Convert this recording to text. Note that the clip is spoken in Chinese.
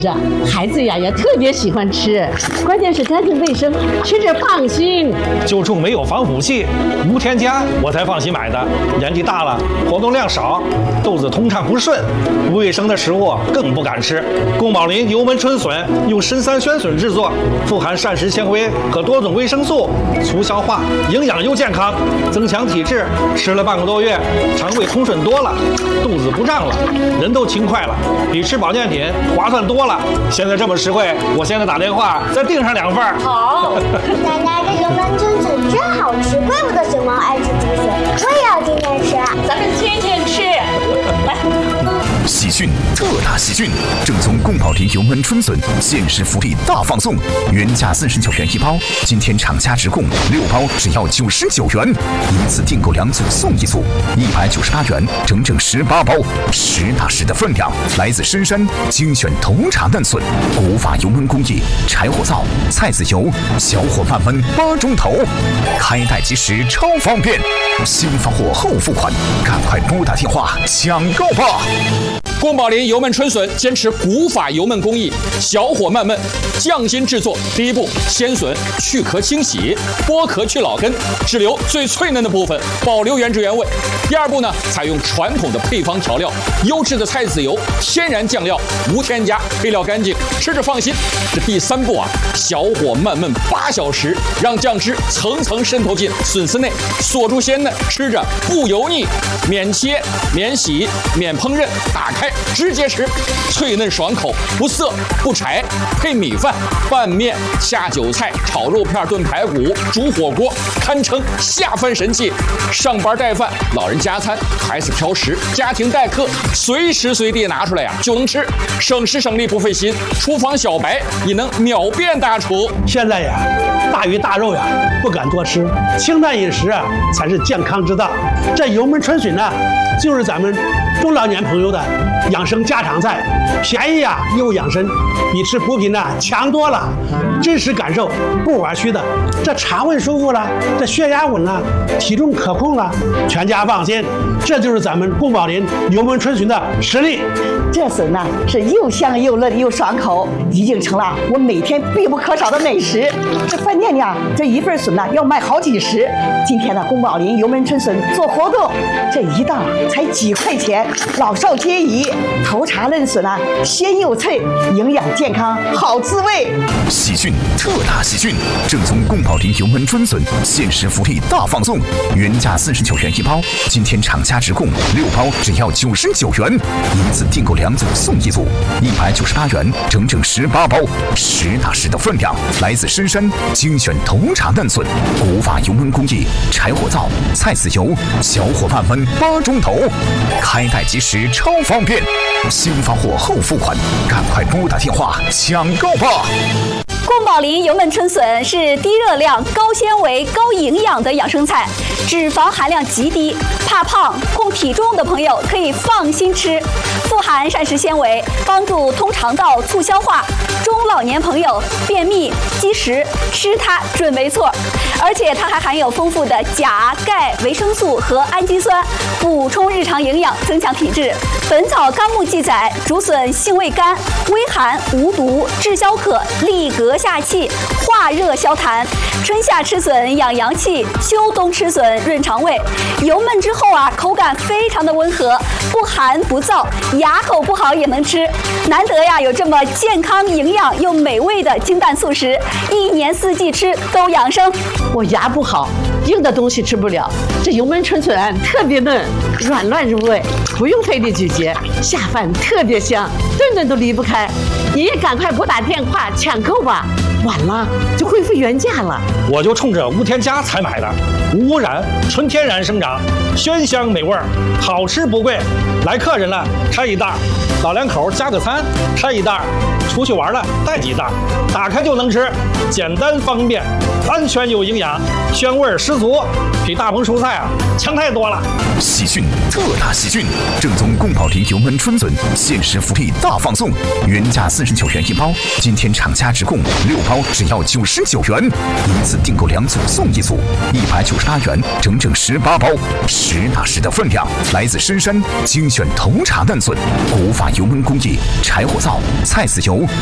这孩子呀也特别喜欢吃，关键是干净卫生，吃着放心。 就冲没有防腐剂、无添加，我才放心买的。年纪大了，活动量少，肚子通畅不顺，不卫生的食物更不敢吃。宫保林油焖春笋用参3鲜笋制作，富含膳食纤维和多种维生素，促消化，营养又健康，增强体质。吃了半个多月，肠胃通顺多了，肚子不胀了，人都轻快了，比吃保健品划算多了。现在这么实惠，我现在打电话再订上2份。 好，奶奶这油焖春笋真好吃，怪不得熊猫爱吃竹笋，我也要天天吃。 咱们天天吃。来， 喜讯，特大喜讯！正宗宫保林油焖春笋限时福利大放送，原价49元1包，今天厂家直供6包只要99元，一次订购2组送1组，198元，整整18包，实打实的分量，来自深山精选头茶嫩笋，古法油焖工艺，柴火灶、菜籽油，小火慢焖8钟头，开袋即食超方便，新发货后付款，赶快拨打电话抢购吧！ 宫保林油焖春笋坚持古法油焖工艺，小火慢焖，匠心制作。第一步，鲜笋去壳清洗，剥壳去老根，只留最脆嫩的部分，保留原汁原味。第二步呢，采用传统的配方调料，优质的菜籽油，天然酱料，无添加，配料干净，吃着放心。这第三步啊，小火慢焖8小时，让酱汁层层渗透进笋丝内，锁住鲜嫩，吃着不油腻，免切、免洗、免烹饪，打开直接吃，脆嫩爽口，不涩不柴，配米饭、拌面、下酒菜、炒肉片、炖排骨、煮火锅，堪称下饭神器。上班带饭、老人加餐、孩子挑食、家庭待客，随时随地拿出来呀就能吃，省时省力不费心，厨房小白也能秒变大厨。 现在呀，大鱼大肉呀不敢多吃，清淡饮食啊才是健康之道。这油焖春笋呢，就是咱们中老年朋友的养生家常菜，便宜啊又养生，比吃补品呢强多了。真实感受，不玩虚的。这肠胃舒服了，这血压稳了，体重可控了，全家放心。这就是咱们宫保林油焖春笋的实力。 这笋呢是又香又嫩又爽口，已经成了我每天必不可少的美食。这饭店里啊，这一份笋呢要卖好几十。今天的宫保林油焖春笋做活动，这一道才几块钱，老少皆宜。头茶嫩笋啊，鲜又脆，营养健康，好滋味。 喜讯，特大喜讯！正宗宫保林油焖春笋限时福利大放送，原价49元1包，今天厂家直供6包只要99元，一次订购2组送1组，198元，整整18包，实打实的分量，来自深山精选头茶嫩笋，古法油焖工艺，柴火灶、菜籽油，小火慢焖8钟头，开袋即食超方便，新发货后付款，赶快拨打电话抢购吧！ 宫保林油焖春笋是低热量、高纤维、高营养的养生菜，脂肪含量极低，怕胖、控体重的朋友可以放心吃。富含膳食纤维，帮助通肠道、促消化。中老年朋友便秘、积食，吃它准没错。而且它还含有丰富的钾、钙、维生素和氨基酸，补充日常营养，增强体质。《本草纲目》记载，竹笋性味甘，微寒，无毒，治消渴，利膈下气，化热消痰。春夏吃笋养阳气，秋冬吃笋润肠胃。油焖之后啊，口感非常的温和，不寒不燥，牙口不好也能吃。难得呀，有这么健康、营养又美味的清淡素食，一年四季吃都养生。 我牙不好，硬的东西吃不了，这油焖春笋特别嫩，软烂入味，不用费力咀嚼，下饭特别香，顿顿都离不开。你也赶快拨打电话抢购吧，晚了就恢复原价了。 我就冲着无添加才买的，无污染，纯天然生长，鲜香美味，好吃不贵。来客人了拆一袋，老两口加个餐拆一袋，出去玩了带几袋，打开就能吃，简单方便，安全有营养，鲜味十足，比大棚蔬菜啊强太多了。 喜讯，特大喜讯！正宗宫保林油焖春笋限时福利大放送，原价49元1包，今天厂家直供6包只要99元，一次订购2组送1组，198元，整整18包，实打实的分量，来自深山精选头茶嫩笋，古法油焖工艺，柴火灶、菜籽油，